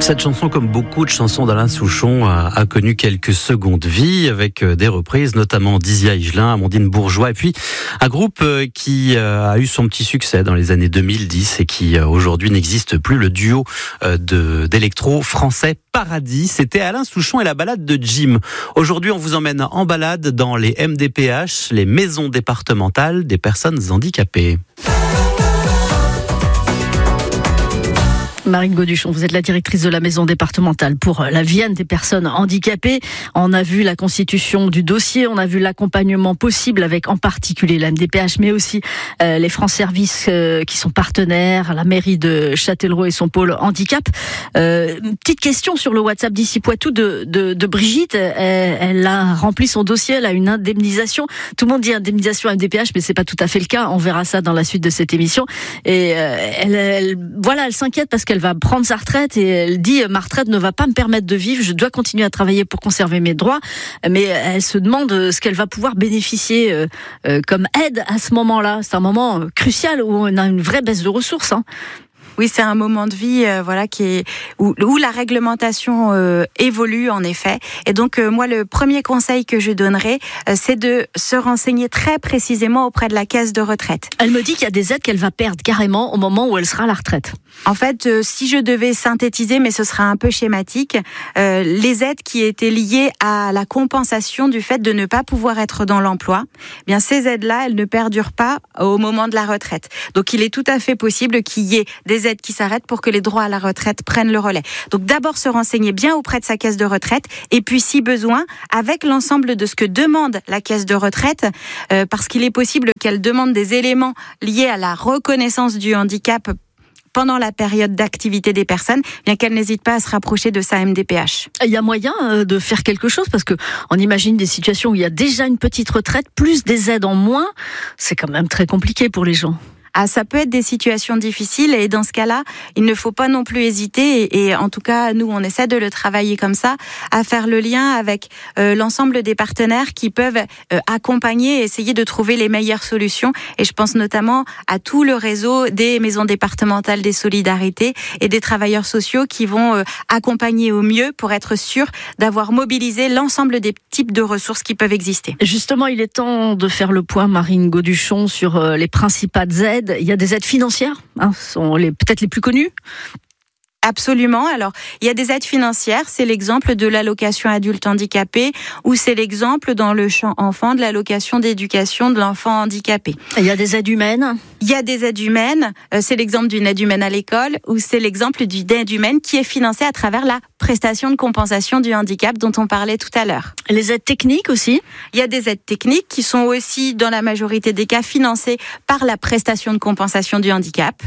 Cette chanson, comme beaucoup de chansons d'Alain Souchon, a connu quelques secondes vie avec des reprises, notamment d'Isia Higelin, Amandine Bourgeois, et puis un groupe qui a eu son petit succès dans les années 2010 et qui aujourd'hui n'existe plus, le duo d'électro français Paradis. C'était Alain Souchon et la balade de Jim. Aujourd'hui, on vous emmène en balade dans les MDPH, les maisons départementales des personnes handicapées. Marine Gauduchon, vous êtes la directrice de la maison départementale pour la Vienne des personnes handicapées. On a vu la constitution du dossier, on a vu l'accompagnement possible avec en particulier la MDPH, mais aussi les France Services qui sont partenaires, la mairie de Châtellerault et son pôle handicap. Petite question sur le WhatsApp d'ici Poitou de Brigitte. Elle a rempli son dossier, elle a une indemnisation. Tout le monde dit indemnisation MDPH, mais c'est pas tout à fait le cas. On verra ça dans la suite de cette émission. Et elle s'inquiète parce qu'elle va prendre sa retraite et elle dit ma retraite ne va pas me permettre de vivre, je dois continuer à travailler pour conserver mes droits, mais elle se demande ce qu'elle va pouvoir bénéficier comme aide à ce moment-là. C'est un moment crucial où on a une vraie baisse de ressources. Oui, c'est un moment de vie où la réglementation évolue en effet. Et donc moi, le premier conseil que je donnerais, c'est de se renseigner très précisément auprès de la caisse de retraite. Elle me dit qu'il y a des aides qu'elle va perdre carrément au moment où elle sera à la retraite. En fait, si je devais synthétiser, mais ce sera un peu schématique, les aides qui étaient liées à la compensation du fait de ne pas pouvoir être dans l'emploi, bien ces aides-là, elles ne perdurent pas au moment de la retraite. Donc il est tout à fait possible qu'il y ait des aides qui s'arrêtent pour que les droits à la retraite prennent le relais. Donc d'abord se renseigner bien auprès de sa caisse de retraite et puis si besoin, avec l'ensemble de ce que demande la caisse de retraite, parce qu'il est possible qu'elle demande des éléments liés à la reconnaissance du handicap pendant la période d'activité des personnes, bien qu'elle n'hésite pas à se rapprocher de sa MDPH. Il y a moyen de faire quelque chose parce que on imagine des situations où il y a déjà une petite retraite, plus des aides en moins, c'est quand même très compliqué pour les gens. Ah, ça peut être des situations difficiles et dans ce cas-là, il ne faut pas non plus hésiter et en tout cas, nous, on essaie de le travailler comme ça, à faire le lien avec l'ensemble des partenaires qui peuvent accompagner et essayer de trouver les meilleures solutions. Et je pense notamment à tout le réseau des maisons départementales des solidarités et des travailleurs sociaux qui vont accompagner au mieux pour être sûr d'avoir mobilisé l'ensemble des types de ressources qui peuvent exister. Justement, il est temps de faire le point, Marine Gauduchon, sur les principales aides. Il y a des aides financières, sont peut-être les plus connues. Absolument. Alors, il y a des aides financières. C'est l'exemple de l'allocation adulte handicapé ou c'est l'exemple dans le champ enfant de l'allocation d'éducation de l'enfant handicapé. Il y a des aides humaines. Il y a des aides humaines. C'est l'exemple d'une aide humaine à l'école ou c'est l'exemple d'une aide humaine qui est financée à travers la prestation de compensation du handicap dont on parlait tout à l'heure. Les aides techniques aussi. Il y a des aides techniques qui sont aussi, dans la majorité des cas, financées par la prestation de compensation du handicap.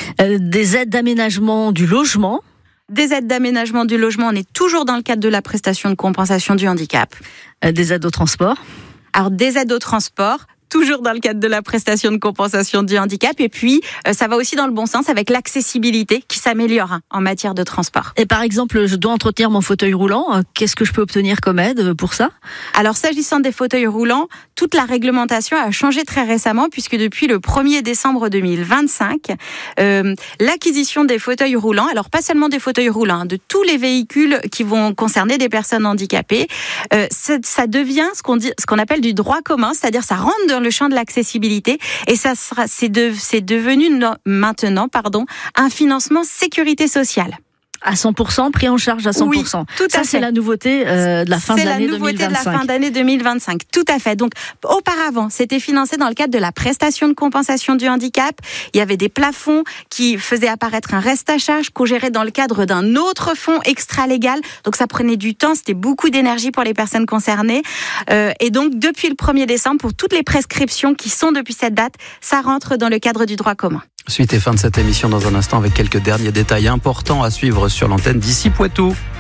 Des aides d'aménagement du logement. Des aides d'aménagement du logement, on est toujours dans le cadre de la prestation de compensation du handicap. Des aides au transport. Alors, des aides au transport, toujours dans le cadre de la prestation de compensation du handicap. Et puis, ça va aussi dans le bon sens avec l'accessibilité qui s'améliore en matière de transport. Et par exemple, je dois entretenir mon fauteuil roulant. Qu'est-ce que je peux obtenir comme aide pour ça ? Alors, s'agissant des fauteuils roulants, toute la réglementation a changé très récemment puisque depuis le 1er décembre 2025, l'acquisition des fauteuils roulants, alors pas seulement des fauteuils roulants, de tous les véhicules qui vont concerner des personnes handicapées, ça devient ce qu'on appelle du droit commun, c'est-à-dire ça rentre dans le champ de l'accessibilité et c'est devenu maintenant un financement sécurité sociale. À 100%, pris en charge à 100%. Oui, tout à fait. C'est la nouveauté de la fin de l'année 2025. C'est la nouveauté de la fin d'année 2025, tout à fait. Donc, auparavant, c'était financé dans le cadre de la prestation de compensation du handicap. Il y avait des plafonds qui faisaient apparaître un reste à charge qu'on gérait dans le cadre d'un autre fonds extra-légal. Donc, ça prenait du temps, c'était beaucoup d'énergie pour les personnes concernées. Et donc, depuis le 1er décembre, pour toutes les prescriptions qui sont depuis cette date, ça rentre dans le cadre du droit commun. Suite et fin de cette émission dans un instant avec quelques derniers détails importants à suivre sur l'antenne d'ici Poitou.